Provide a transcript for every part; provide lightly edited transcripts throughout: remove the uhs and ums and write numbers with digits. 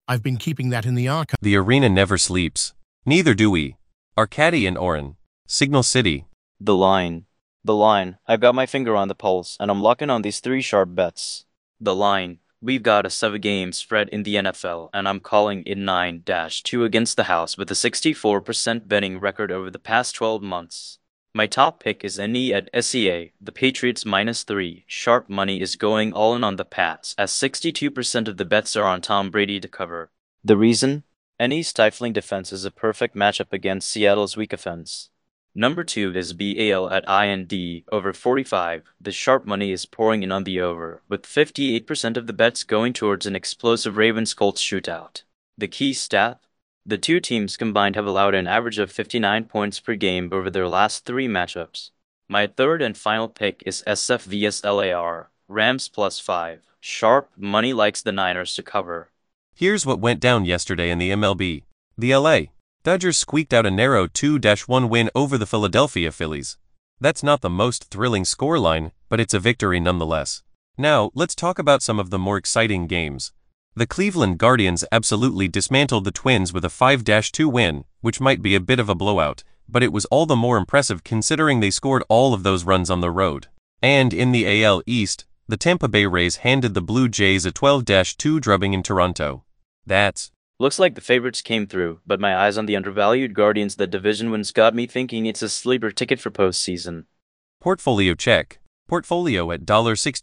I've been keeping that in the archive. The arena never sleeps. Neither do we. Arcady and Oren. Signal City. The line. The line. I've got my finger on the pulse, and I'm locking on these 3 sharp bets. The line. We've got a 7-game spread in the NFL, and I'm calling it 9-2 against the house with a 64% betting record over the past 12 months. My top pick is NE at SEA. The Patriots -3. Sharp money is going all in on the Pats, as 62% of the bets are on Tom Brady to cover. The reason? NE's stifling defense is a perfect matchup against Seattle's weak offense. Number 2 is BAL at IND, over 45. The sharp money is pouring in on the over, with 58% of the bets going towards an explosive Ravens-Colts shootout. The key stat? The 2 teams combined have allowed an average of 59 points per game over their last 3 matchups. My third and final pick is SF vs LAR, Rams +5. Sharp money likes the Niners to cover. Here's what went down yesterday in the MLB. The LA Dodgers squeaked out a narrow 2-1 win over the Philadelphia Phillies. That's not the most thrilling scoreline, but it's a victory nonetheless. Now, let's talk about some of the more exciting games. The Cleveland Guardians absolutely dismantled the Twins with a 5-2 win, which might be a bit of a blowout, but it was all the more impressive considering they scored all of those runs on the road. And in the AL East, the Tampa Bay Rays handed the Blue Jays a 12-2 drubbing in Toronto. Looks like the favorites came through, but my eyes on the undervalued Guardians. The division wins got me thinking it's a sleeper ticket for postseason. Portfolio check. Portfolio at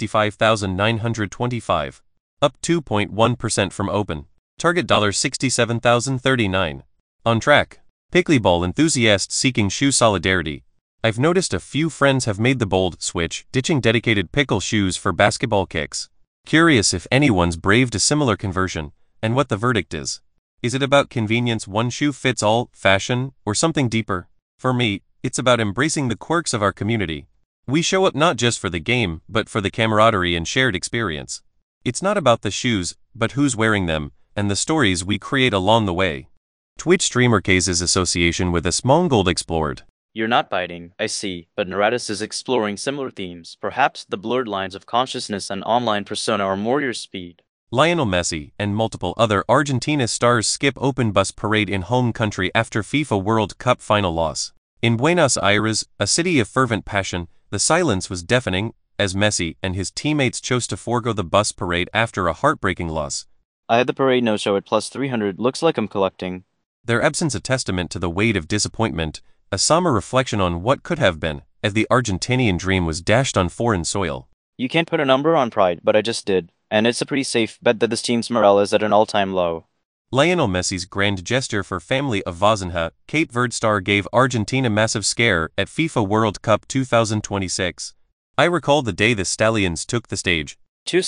$65,925. Up 2.1% from open. Target $67,039. On track. Pickleball enthusiasts seeking shoe solidarity. I've noticed a few friends have made the bold switch, ditching dedicated pickle shoes for basketball kicks. Curious if anyone's braved a similar conversion, and what the verdict is. Is it about convenience, one shoe fits all, fashion, or something deeper? For me, it's about embracing the quirks of our community. We show up not just for the game, but for the camaraderie and shared experience. It's not about the shoes, but who's wearing them, and the stories we create along the way. Twitch Streamer Cases Association with Asmongold explored. You're not biting, I see, but Naradis is exploring similar themes. Perhaps the blurred lines of consciousness and online persona are more your speed. Lionel Messi and multiple other Argentina stars skip open bus parade in home country after FIFA World Cup final loss. In Buenos Aires, a city of fervent passion, the silence was deafening, as Messi and his teammates chose to forego the bus parade after a heartbreaking loss. I had the parade no-show at +300, looks like I'm collecting. Their absence a testament to the weight of disappointment, a somber reflection on what could have been, as the Argentinian dream was dashed on foreign soil. You can't put a number on pride, but I just did. And it's a pretty safe bet that this team's morale is at an all-time low. Lionel Messi's grand gesture for family of Vozinha, Cape Verde star gave Argentina massive scare at FIFA World Cup 2026. I recall the day the Stallions took the stage.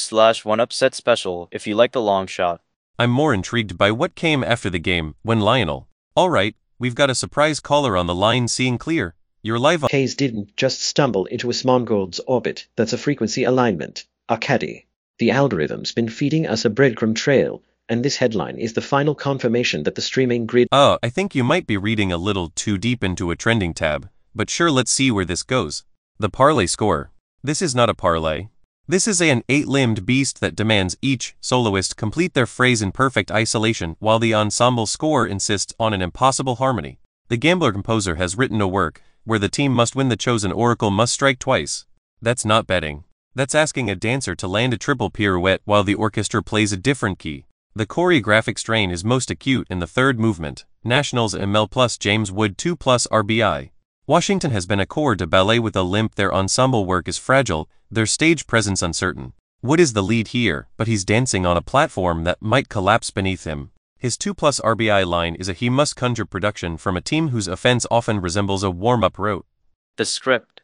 2/1 upset special, if you like the long shot. I'm more intrigued by what came after the game, when Lionel. Alright, we've got a surprise caller on the line. Seeing clear. You're live on. Hayes didn't just stumble into Asmongold's orbit, that's a frequency alignment. Arcady. The algorithm's been feeding us a breadcrumb trail, and this headline is the final confirmation that the streaming grid— I think you might be reading a little too deep into a trending tab, but sure, let's see where this goes. The parlay score. This is not a parlay. This is an 8-limbed beast that demands each soloist complete their phrase in perfect isolation, while the ensemble score insists on an impossible harmony. The gambler composer has written a work where the team must win, the chosen oracle must strike twice. That's not betting. That's asking a dancer to land a triple pirouette while the orchestra plays a different key. The choreographic strain is most acute in the third movement. Nationals ML plus James Wood 2 plus RBI. Washington has been a corps de ballet with a limp. Their ensemble work is fragile, their stage presence uncertain. Wood is the lead here, but he's dancing on a platform that might collapse beneath him. His 2 plus RBI line is a he must conjure production from a team whose offense often resembles a warm-up route. The script.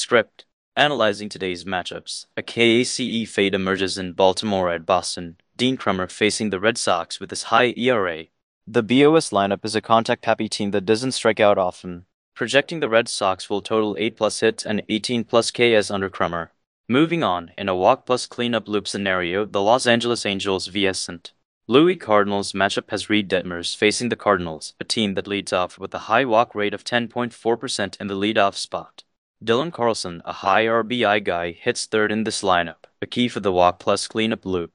Analyzing today's matchups, a KACE fade emerges in Baltimore at Boston. Dean Krummer facing the Red Sox with his high ERA. The BOS lineup is a contact-happy team that doesn't strike out often. Projecting the Red Sox will total 8+ hits and 18+ Ks under Krummer. Moving on, in a walk plus cleanup loop scenario, the Los Angeles Angels vs. St. Louis Cardinals matchup has Reed Detmers facing the Cardinals, a team that leads off with a high walk rate of 10.4% in the leadoff spot. Dylan Carlson, a high RBI guy, hits third in this lineup, a key for the walk plus cleanup loop.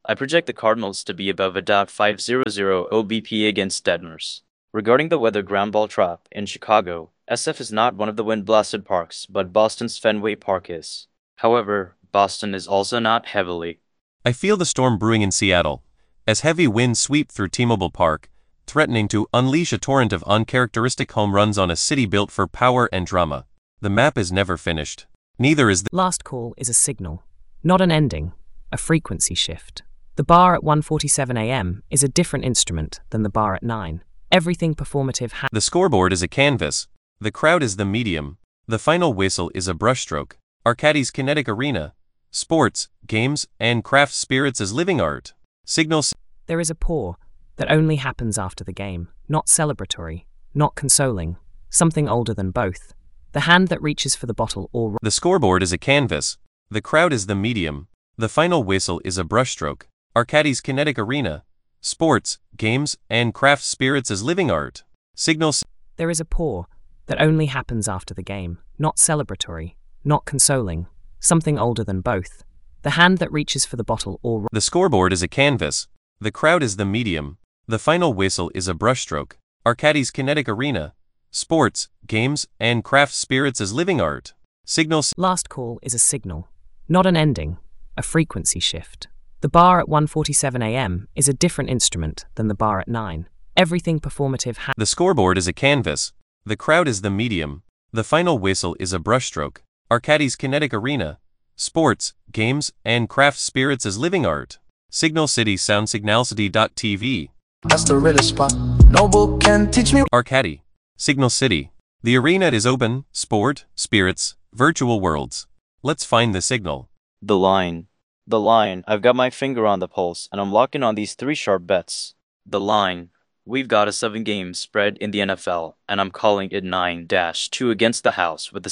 I project the Cardinals to be above a .500 OBP against Detmers. Regarding the weather ground ball trap in Chicago, SF is not one of the wind-blasted parks, but Boston's Fenway Park is. However, Boston is also not heavily. I feel the storm brewing in Seattle, as heavy winds sweep through T-Mobile Park, threatening to unleash a torrent of uncharacteristic home runs on a city built for power and drama. The map is never finished. Neither is the Last call is a signal, not an ending, a frequency shift. The bar at 1:47 a.m. is a different instrument than the bar at 9. Everything performative The scoreboard is a canvas. The crowd is the medium. The final whistle is a brushstroke. Arcadis kinetic arena. Sports, games, and craft spirits as living art. Signals. There is a pour that only happens after the game, not celebratory, not consoling, something older than both. The hand that reaches for the bottle or... The scoreboard is a canvas. The crowd is the medium. The final whistle is a brushstroke. Arcadis kinetic arena. Sports, games, and craft spirits as living art. Signals. There is a pour that only happens after the game, not celebratory, not consoling, something older than both. The hand that reaches for the bottle or... The scoreboard is a canvas. The crowd is the medium. The final whistle is a brushstroke. Arcadis kinetic arena. Sports, games, and craft spirits as living art. Signals. Last call is a signal, not an ending, a frequency shift. The bar at 1:47 a.m. is a different instrument than the bar at 9. Everything performative The scoreboard is a canvas. The crowd is the medium. The final whistle is a brushstroke. Arcadis kinetic arena. Sports, games, and craft spirits as living art. Signal City Sound Signalcity.tv. That's the realest spot. No book can teach me. Arcady. Signal City. The arena is open, sport, spirits, virtual worlds. Let's find the signal. The line. The line. I've got my finger on the pulse, and I'm locking on these 3 sharp bets. The line. We've got a 7-game spread in the NFL, and I'm calling it 9-2 against the house with a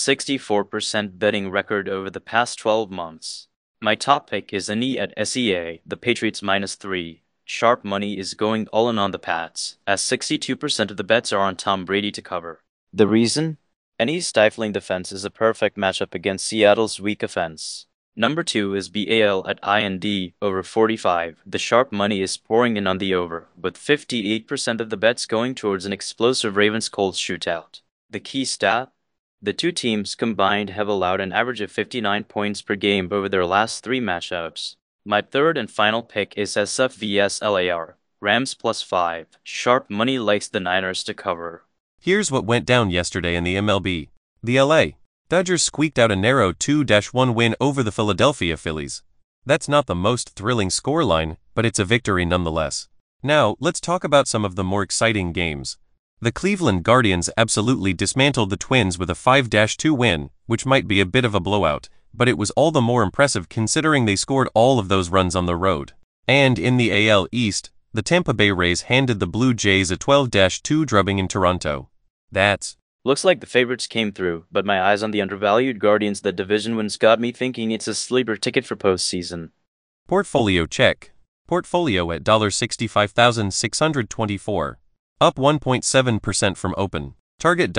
64% betting record over the past 12 months. My top pick is an E at SEA, the Patriots -3. Sharp money is going all in on the Pats, as 62% of the bets are on Tom Brady to cover. The reason? Any stifling defense is a perfect matchup against Seattle's weak offense. Number 2 is BAL at IND, over 45. The sharp money is pouring in on the over, with 58% of the bets going towards an explosive Ravens-Colts shootout. The key stat? The two teams combined have allowed an average of 59 points per game over their last 3 matchups. My third and final pick is SF vs LAR, Rams +5. Sharp money likes the Niners to cover. Here's what went down yesterday in the MLB. The LA Dodgers squeaked out a narrow 2-1 win over the Philadelphia Phillies. That's not the most thrilling scoreline, but it's a victory nonetheless. Now, let's talk about some of the more exciting games. The Cleveland Guardians absolutely dismantled the Twins with a 5-2 win, which might be a bit of a blowout, but it was all the more impressive considering they scored all of those runs on the road. And in the AL East, the Tampa Bay Rays handed the Blue Jays a 12-2 drubbing in Toronto. Looks like the favorites came through, but my eyes on the undervalued Guardians, the division wins, got me thinking it's a sleeper ticket for postseason. Portfolio check. Portfolio at $65,624. Up 1.7% from open. Target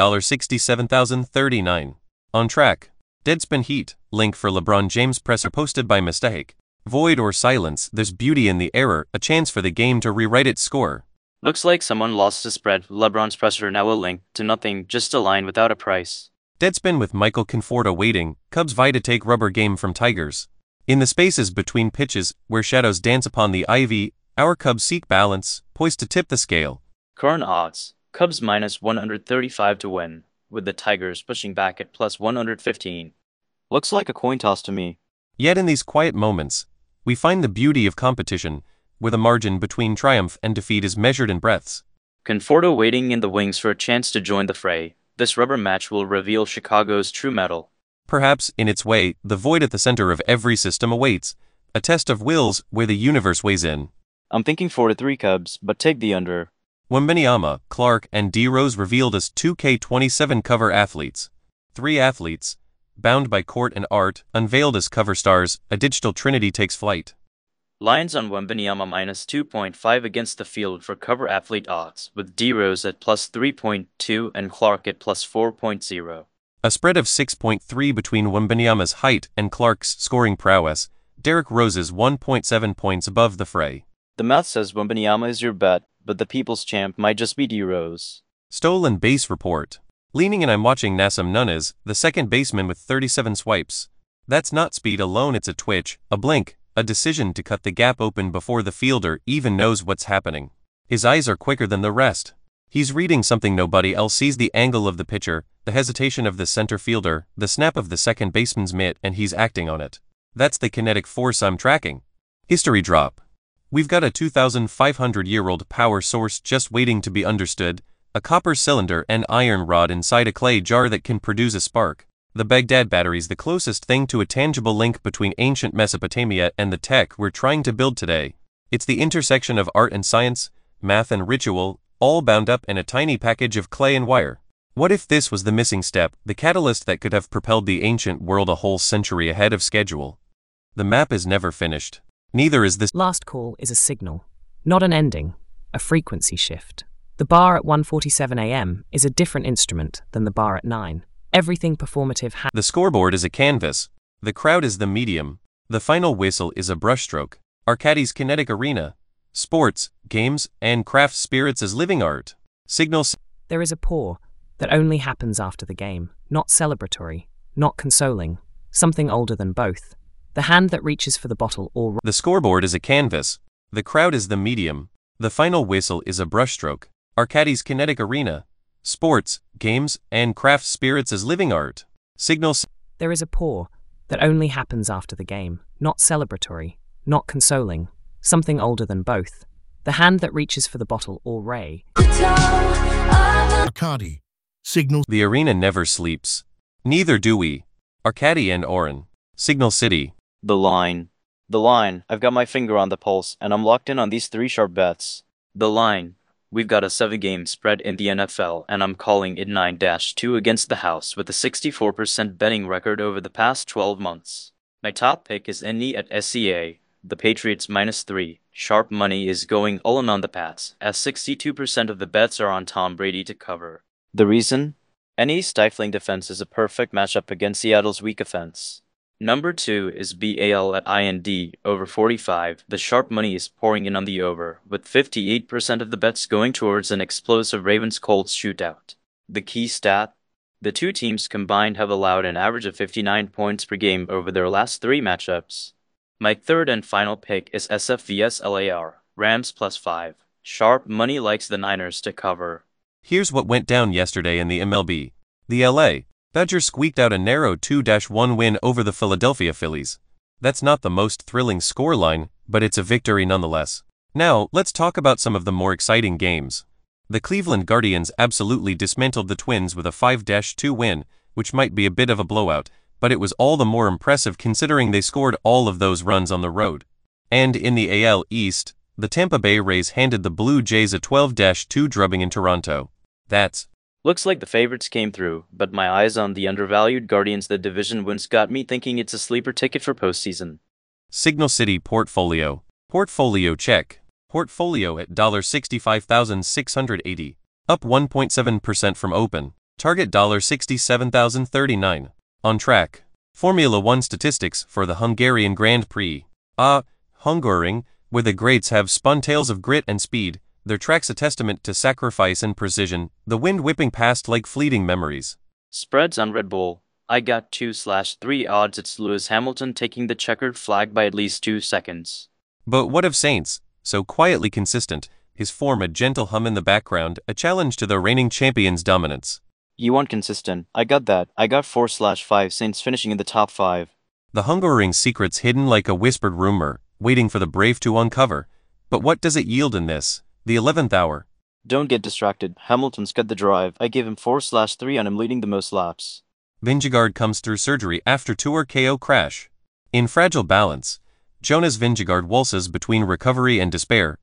$67,039. On track. Deadspin Heat. Link for LeBron James presser posted by mistake. Void or silence, there's beauty in the error, a chance for the game to rewrite its score. Looks like someone lost a spread. LeBron's presser now a link to nothing, just a line without a price. Deadspin with Michael Conforto waiting, Cubs vie to take rubber game from Tigers. In the spaces between pitches, where shadows dance upon the ivy, our Cubs seek balance, poised to tip the scale. Current odds, Cubs -135 to win, with the Tigers pushing back at +115. Looks like a coin toss to me. Yet in these quiet moments, we find the beauty of competition, where the margin between triumph and defeat is measured in breaths. Conforto waiting in the wings for a chance to join the fray. This rubber match will reveal Chicago's true mettle. Perhaps, in its way, the void at the center of every system awaits, a test of wills where the universe weighs in. I'm thinking 4-3 Cubs, but take the under. Wembanyama, Clark, and D. Rose revealed as 2K27 cover athletes. 3 athletes, bound by court and art, unveiled as cover stars, a digital trinity takes flight. Lines on Wembanyama -2.5 against the field for cover athlete odds, with D. Rose at +3.2 and Clark at +4.0. A spread of 6.3 between Wembanyama's height and Clark's scoring prowess, Derek Rose is 1.7 points above the fray. The math says Wembanyama is your bet, but the people's champ might just be D Rose. Stolen base report. Leaning and I'm watching Nassim Nunez, the second baseman with 37 swipes. That's not speed alone, it's a twitch, a blink, a decision to cut the gap open before the fielder even knows what's happening. His eyes are quicker than the rest. He's reading something nobody else sees: the angle of the pitcher, the hesitation of the center fielder, the snap of the second baseman's mitt, and he's acting on it. That's the kinetic force I'm tracking. History drop. We've got a 2,500-year-old power source just waiting to be understood, a copper cylinder and iron rod inside a clay jar that can produce a spark. The Baghdad battery's the closest thing to a tangible link between ancient Mesopotamia and the tech we're trying to build today. It's the intersection of art and science, math and ritual, all bound up in a tiny package of clay and wire. What if this was the missing step, the catalyst that could have propelled the ancient world a whole century ahead of schedule? The map is never finished. Neither is this. Last call is a signal, not an ending, a frequency shift. The bar at 1:47 a.m. is a different instrument than the bar at 9. Everything performative The scoreboard is a canvas. The crowd is the medium. The final whistle is a brushstroke. Arcadie's kinetic arena. Sports, games, and craft spirits as living art. Signals. There is a pour that only happens after the game, not celebratory, not consoling, something older than both. The hand that reaches for the bottle or... The scoreboard is a canvas. The crowd is the medium. The final whistle is a brushstroke. Arcadie's kinetic arena. Sports, games, and craft spirits as living art. Signals. There is a pour that only happens after the game, not celebratory, not consoling, something older than both. The hand that reaches for the bottle or ray. Arcadie. Signal. The arena never sleeps. Neither do we. Arcadie and Oren. Signal City. The line. The line. I've got my finger on the pulse, and I'm locked in on these 3 sharp bets. The line. We've got a 7-game spread in the NFL, and I'm calling it 9-2 against the house with a 64% betting record over the past 12 months. My top pick is Indy at SCA. The Patriots -3. Sharp money is going all in on the Pats, as 62% of the bets are on Tom Brady to cover. The reason? Any stifling defense is a perfect matchup against Seattle's weak offense. Number 2 is BAL at IND, over 45. The sharp money is pouring in on the over, with 58% of the bets going towards an explosive Ravens-Colts shootout. The key stat? The two teams combined have allowed an average of 59 points per game over their last 3 matchups. My third and final pick is SF vs LAR, Rams +5. Sharp money likes the Niners to cover. Here's what went down yesterday in the MLB. The LA Dodgers squeaked out a narrow 2-1 win over the Philadelphia Phillies. That's not the most thrilling scoreline, but it's a victory nonetheless. Now, let's talk about some of the more exciting games. The Cleveland Guardians absolutely dismantled the Twins with a 5-2 win, which might be a bit of a blowout, but it was all the more impressive considering they scored all of those runs on the road. And in the AL East, the Tampa Bay Rays handed the Blue Jays a 12-2 drubbing in Toronto. That's Looks like the favorites came through, but my eyes on the undervalued Guardians. The division wins got me thinking it's a sleeper ticket for postseason. Signal City Portfolio. Portfolio check. Portfolio at $65,680. Up 1.7% from open. Target $67,039. On track. Formula 1 statistics for the Hungarian Grand Prix. Hungaroring, where the greats have spun tales of grit and speed. Their track's a testament to sacrifice and precision, the wind whipping past like fleeting memories. Spreads on Red Bull. I got 2/3 odds it's Lewis Hamilton taking the checkered flag by at least 2 seconds. But what of Sainz? So quietly consistent, his form a gentle hum in the background, a challenge to the reigning champion's dominance. You want consistent. I got that. I got 4/5 Saints finishing in the top 5. The Hungaroring secret's hidden like a whispered rumor, waiting for the brave to uncover. But what does it yield in this? The 11th hour. Don't get distracted. Hamilton's got the drive. I gave him 4/3 on him leading the most laps. Vingegaard comes through surgery after Tour KO crash. In fragile balance, Jonas Vingegaard waltzes between recovery and despair.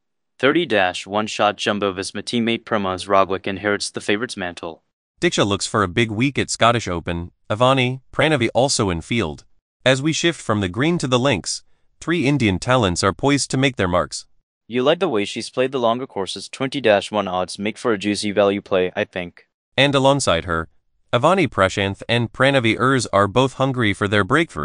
30-1 shot Jumbo Visma teammate Primoz Roglic inherits the favourite's mantle. Diksha looks for a big week at Scottish Open. Avani, Pranavi also in field. As we shift from the green to the links, 3 Indian talents are poised to make their marks. You like the way she's played the longer courses. 20-1 odds make for a juicy value play, I think. And alongside her, Avani Prashanth and Pranavi Urs are both hungry for their breakthrough.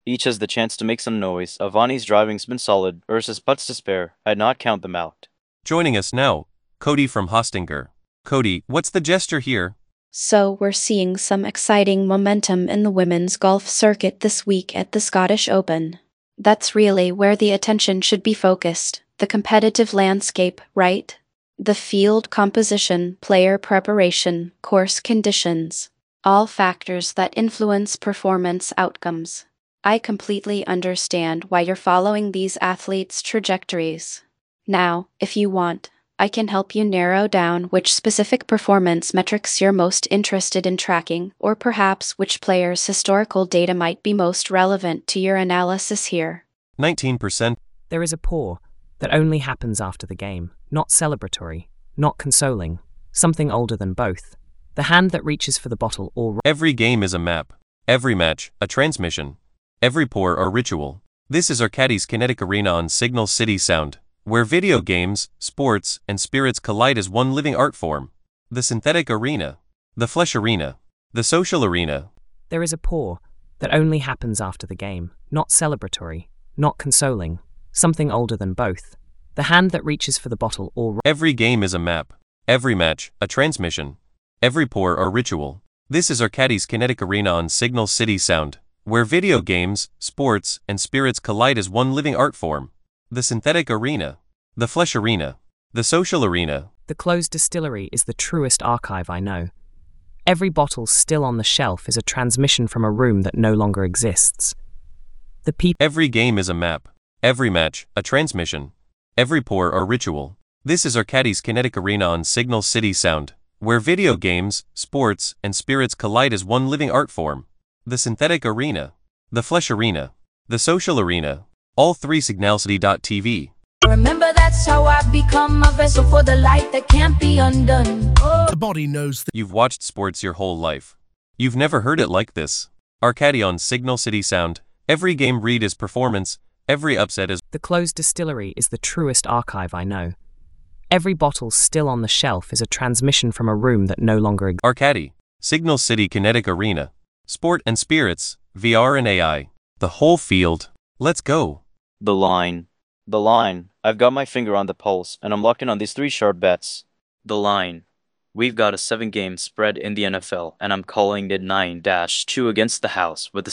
Each has the chance to make some noise. Avani's driving's been solid, Ursa's putts to spare. I'd not count them out. Joining us now, Cody from Hostinger. Cody, what's the gesture here? So we're seeing some exciting momentum in the women's golf circuit this week at the Scottish Open. That's really where the attention should be focused, the competitive landscape, right? The field composition, player preparation, course conditions, all factors that influence performance outcomes. I completely understand why you're following these athletes' trajectories. Now, if you want, I can help you narrow down which specific performance metrics you're most interested in tracking, or perhaps which players' historical data might be most relevant to your analysis here. 19%. There is a pour that only happens after the game, not celebratory, not consoling, something older than both. The hand that reaches for the bottle or... Every game is a map. Every match, a transmission. Every pour or ritual. This is Arcadie's Kinetic Arena on Signal City Sound, where video games, sports, and spirits collide as one living art form. The synthetic arena. The flesh arena. The social arena. There is a pour that only happens after the game, not celebratory, not consoling, something older than both. The hand that reaches for the bottle or... Every game is a map. Every match, a transmission. Every pour or ritual. This is Arcadie's Kinetic Arena on Signal City Sound, where video games, sports, and spirits collide as one living art form. The synthetic arena. The flesh arena. The social arena. The closed distillery is the truest archive I know. Every bottle still on the shelf is a transmission from a room that no longer exists. The people... Every game is a map. Every match, a transmission. Every pour or ritual. This is Arcadie's Kinetic Arena on Signal City Sound, where video games, sports, and spirits collide as one living art form. The synthetic arena. The flesh arena. The social arena. All three signalcity.tv. Remember, that's how I become a vessel for the light that can't be undone. Oh. The body knows that You've watched sports your whole life. You've never heard it like this. Arcadie on Signal City Sound. Every game read is performance. Every upset is... The closed distillery is the truest archive I know. Every bottle still on the shelf is a transmission from a room that no longer exists. Arcadie. Signal City Kinetic Arena. Sport and spirits, VR and AI. The whole field. Let's go. The line. The line. I've got my finger on the pulse, and I'm locked in on these three sharp bets. The line. We've got a 7-game spread in the NFL, and I'm calling it 9-2 against the house, with a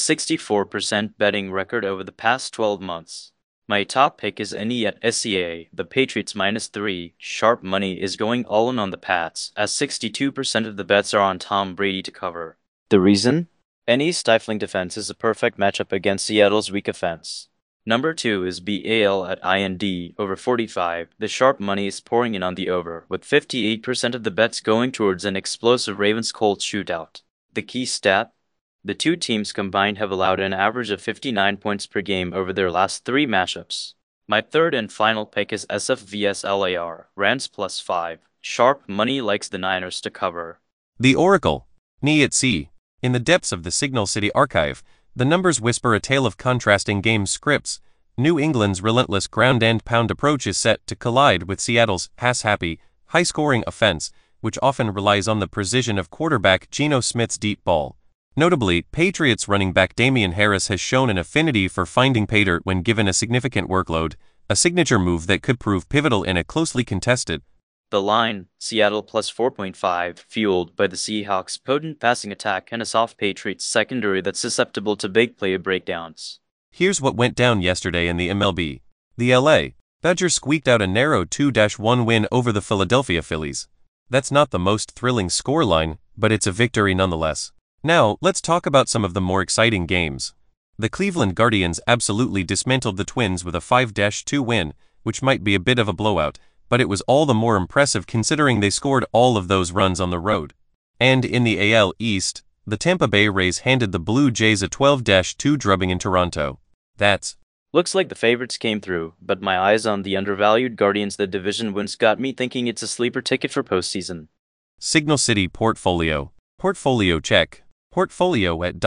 64% betting record over the past 12 months. My top pick is NE at SCA, the Patriots -3. Sharp money is going all in on the Pats, as 62% of the bets are on Tom Brady to cover. The reason? NE's stifling defense is a perfect matchup against Seattle's weak offense. Number 2 is BAL at IND, over 45. The sharp money is pouring in on the over, with 58% of the bets going towards an explosive Ravens-Colts shootout. The key stat? The two teams combined have allowed an average of 59 points per game over their last 3 matchups. My third and final pick is SF vs LAR, Rams +5. Sharp money likes the Niners to cover. The Oracle. NE at C. In the depths of the Signal City archive, the numbers whisper a tale of contrasting game scripts. New England's relentless ground-and-pound approach is set to collide with Seattle's pass-happy, high-scoring offense, which often relies on the precision of quarterback Geno Smith's deep ball. Notably, Patriots running back Damian Harris has shown an affinity for finding pay dirt when given a significant workload, a signature move that could prove pivotal in a closely contested. The line, Seattle +4.5, fueled by the Seahawks' potent passing attack and a soft Patriots secondary that's susceptible to big play breakdowns. Here's what went down yesterday in the MLB. The LA Dodgers squeaked out a narrow 2-1 win over the Philadelphia Phillies. That's not the most thrilling scoreline, but it's a victory nonetheless. Now, let's talk about some of the more exciting games. The Cleveland Guardians absolutely dismantled the Twins with a 5-2 win, which might be a bit of a blowout, but it was all the more impressive considering they scored all of those runs on the road. And in the AL East, the Tampa Bay Rays handed the Blue Jays a 12-2 drubbing in Toronto. That's... Looks like the favorites came through, but my eyes on the undervalued Guardians the division wins got me thinking it's a sleeper ticket for postseason. Signal City Portfolio. Portfolio check. Portfolio at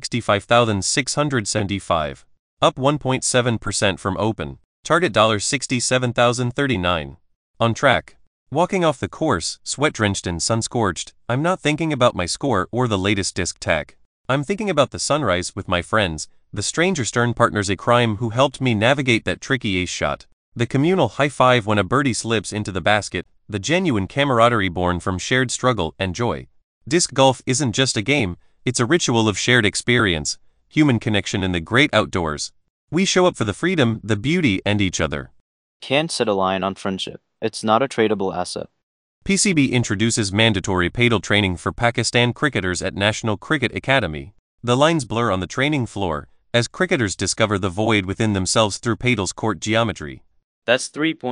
$65,675. Up 1.7% from open. Target $67,039. On track. Walking off the course, sweat-drenched and sun-scorched, I'm not thinking about my score or the latest disc tech. I'm thinking about the sunrise with my friends, the stranger stern partners in crime who helped me navigate that tricky ace shot, the communal high-five when a birdie slips into the basket, the genuine camaraderie born from shared struggle and joy. Disc golf isn't just a game, it's a ritual of shared experience, human connection in the great outdoors. We show up for the freedom, the beauty, and each other. Can't set a line on friendship. It's not a tradable asset. PCB introduces mandatory paddle training for Pakistan cricketers at National Cricket Academy. The lines blur on the training floor as cricketers discover the void within themselves through paddle's court geometry. That's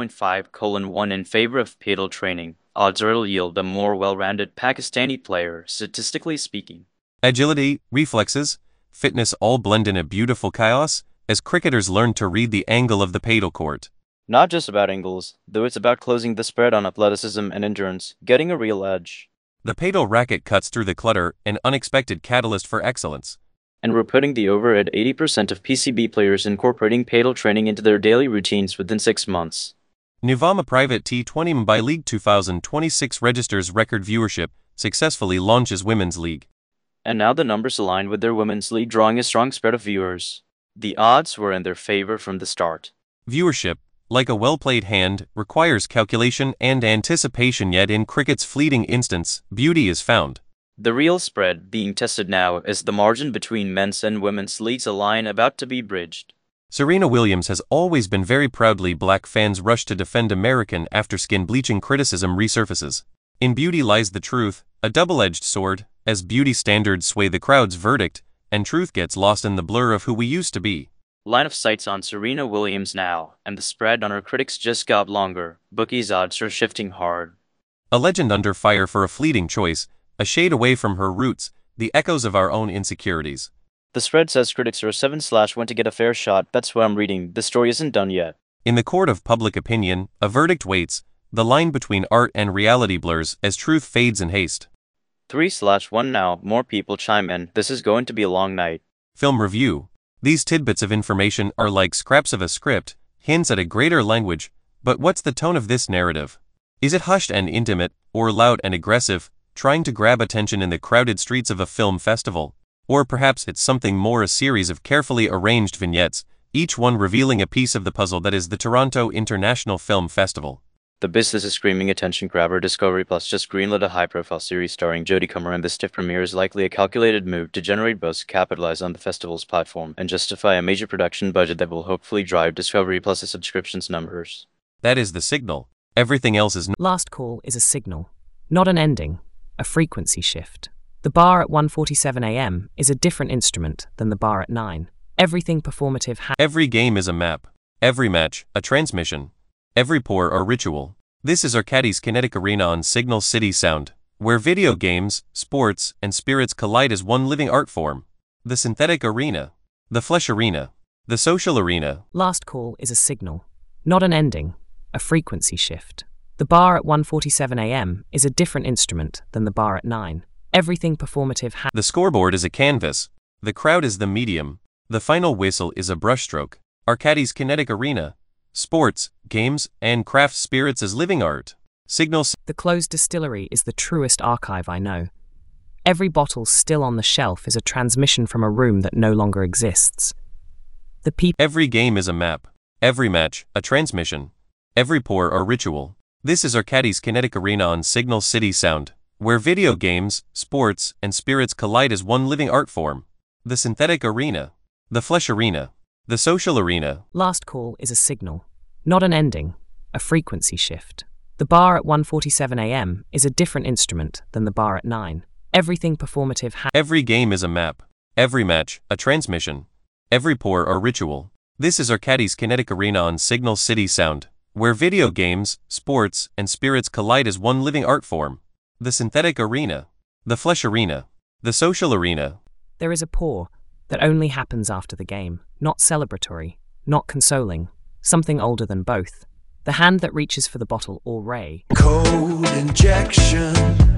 3.5:1 in favor of paddle training. Odds are it'll yield a more well-rounded Pakistani player, statistically speaking. Agility, reflexes, fitness all blend in a beautiful chaos as cricketers learn to read the angle of the paddle court. Not just about angles, though it's about closing the spread on athleticism and endurance, getting a real edge. The paddle racket cuts through the clutter, an unexpected catalyst for excellence. And we're putting the over at 80% of PCB players incorporating paddle training into their daily routines within 6 months. Nuvama Private T20 Mumbai League 2026 registers record viewership, successfully launches Women's League. And now the numbers align with their Women's League, drawing a strong spread of viewers. The odds were in their favor from the start. Viewership, like a well-played hand, requires calculation and anticipation, yet in cricket's fleeting instance, beauty is found. The real spread being tested now is the margin between men's and women's leagues, a line about to be bridged. Serena Williams has always been very proudly black. Fans rush to defend American after skin bleaching criticism resurfaces. In beauty lies the truth, a double-edged sword, as beauty standards sway the crowd's verdict, and truth gets lost in the blur of who we used to be. Line of sight's on Serena Williams now, and the spread on her critics just got longer. Bookies' odds are shifting hard. A legend under fire for a fleeting choice, a shade away from her roots, the echoes of our own insecurities. The spread says critics are 7/1 to get a fair shot. That's what I'm reading. The story isn't done yet. In the court of public opinion, a verdict waits. The line between art and reality blurs as truth fades in haste. 3/1 now. More people chime in. This is going to be a long night. Film review. These tidbits of information are like scraps of a script, hints at a greater language, but what's the tone of this narrative? Is it hushed and intimate, or loud and aggressive, trying to grab attention in the crowded streets of a film festival? Or perhaps it's something more, a series of carefully arranged vignettes, each one revealing a piece of the puzzle that is the Toronto International Film Festival. The business is screaming attention grabber. Discovery Plus just greenlit a high-profile series starring Jodie Comer, and the stiff premiere is likely a calculated move to generate buzz, capitalize on the festival's platform, and justify a major production budget that will hopefully drive Discovery Plus's subscriptions numbers. That is the signal. Everything else is Last call is a signal, not an ending, a frequency shift. The bar at 1:47 a.m. is a different instrument than the bar at 9. Everything performative Every game is a map. Every match, a transmission. Every pour, a ritual. This is Arcadie's Kinetic Arena on Signal City Sound, where video games, sports, and spirits collide as one living art form. The synthetic arena. The flesh arena. The social arena. Last call is a signal, not an ending, a frequency shift. The bar at 1:47 a.m. is a different instrument than the bar at 9. Everything performative The scoreboard is a canvas. The crowd is the medium. The final whistle is a brushstroke. Arcadie's Kinetic Arena. Sports, games, and craft spirits as living art. Signals. The closed distillery is the truest archive I know. Every bottle still on the shelf is a transmission from a room that no longer exists. The people. Every game is a map. Every match, a transmission. Every pour, a ritual. This is Arcadie's Kinetic Arena on Signal City Sound, where video games, sports, and spirits collide as one living art form. The synthetic arena. The flesh arena. The social arena. Last call is a signal, not an ending, a frequency shift. The bar at 1:47 a.m. is a different instrument than the bar at 9. Everything performative Every game is a map. Every match, a transmission. Every pour, a ritual. This is Arcadie's Kinetic Arena on Signal City Sound, where video games, sports, and spirits collide as one living art form. The synthetic arena. The flesh arena. The social arena. There is a pour that only happens after the game, not celebratory, not consoling, something older than both. The hand that reaches for the bottle or ray. Code injection.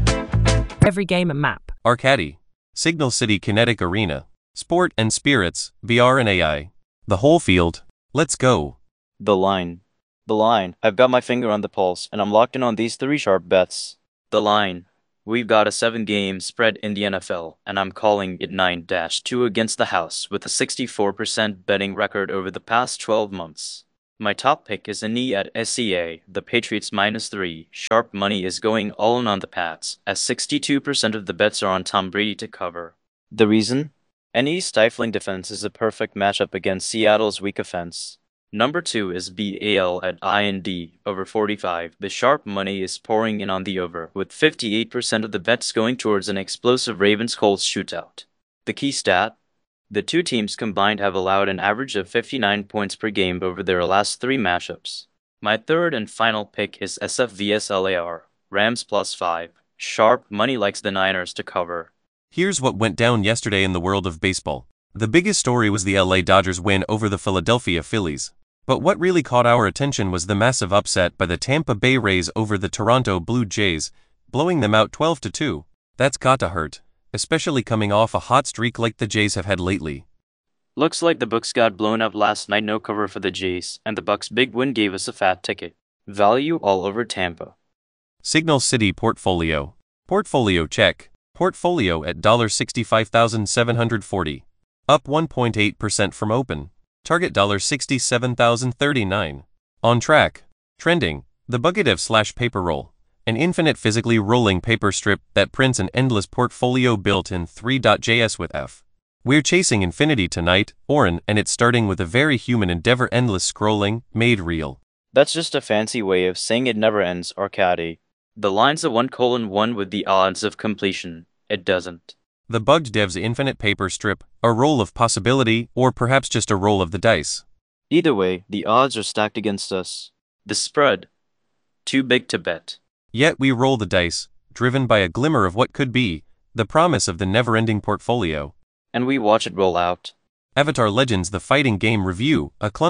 Every game a map. Arcadie. Signal City Kinetic Arena. Sport and spirits, VR and AI. The whole field. Let's go. The line. The line. I've got my finger on the pulse, and I'm locked in on these 3 sharp bets. The line. We've got a 7-game spread in the NFL, and I'm calling it 9-2 against the house with a 64% betting record over the past 12 months. My top pick is a knee at SCA, the Patriots -3. Sharp money is going all in on the Pats, as 62% of the bets are on Tom Brady to cover. The reason? Any stifling defense is a perfect matchup against Seattle's weak offense. Number 2 is BAL at IND, over 45. The sharp money is pouring in on the over, with 58% of the bets going towards an explosive Ravens-Colts shootout. The key stat? The two teams combined have allowed an average of 59 points per game over their last 3 matchups. My third and final pick is SF vs LAR, Rams +5. Sharp money likes the Niners to cover. Here's what went down yesterday in the world of baseball. The biggest story was the LA Dodgers win over the Philadelphia Phillies. But what really caught our attention was the massive upset by the Tampa Bay Rays over the Toronto Blue Jays, blowing them out 12-2. That's got to hurt, especially coming off a hot streak like the Jays have had lately. Looks like the books got blown up last night, no cover for the Jays, and the Bucks' big win gave us a fat ticket. Value all over Tampa. Signal City Portfolio. Portfolio check. Portfolio at $65,740. Up 1.8% from open. Target $67,039. On track. Trending. The Bugadev/paper roll. An infinite physically rolling paper strip that prints an endless portfolio built in 3.js with F. We're chasing infinity tonight, Oren, and it's starting with a very human endeavor, endless scrolling, made real. That's just a fancy way of saying it never ends, Arcady. The line's a 1:1 with the odds of completion. It doesn't. The Bugged Dev's infinite paper strip, a roll of possibility, or perhaps just a roll of the dice. Either way, the odds are stacked against us. The spread. Too big to bet. Yet we roll the dice, driven by a glimmer of what could be, the promise of the never-ending portfolio. And we watch it roll out. Avatar Legends: The Fighting Game Review, a